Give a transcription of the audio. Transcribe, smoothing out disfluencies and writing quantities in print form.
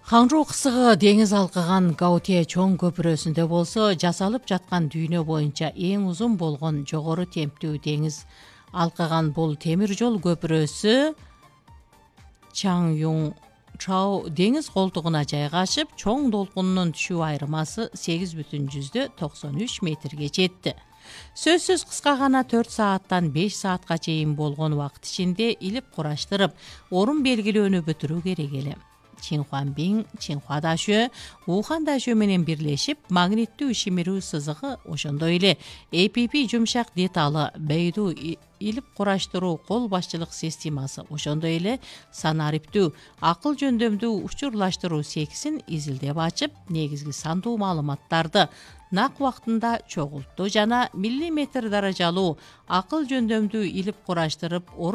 Ханжуу кысыгы деңиз алкыган Гаутие чоң көпүрөсүндө болсо, жасалып жаткан дүйнө боюнча эң узун болгон жогору темптүү деңиз алкыган бул темир жол көпүрөсү Чаңюңчжао деңиз колтугуна жайгашып, чоң долкунунун түшүү айырмасы 8,93 метрге жетти. Сөзсүз кыска гана 4 сааттан 5 саатка чейин болгон убакыт ичинде илип кураштырып, орун белгилөөнү бүтүрүү керек эле. Чинхуанбин, Чинхуа дашөө, Ухан дашөө менен бирлешип, магниттүү шимирүү сызыгы, ошондой эле APP жумшак деталы, Бейду илип кураштыруу кол башчылык системасы, ошондой эле санариптүү, акыл жөндөмдүү учурлаштыруу секисин изилдеп ачып, негизги сандуу маалыматтарды нак убактында чогултту жана миллиметр даражалуу акыл жөндөмдүү илип кураштырып,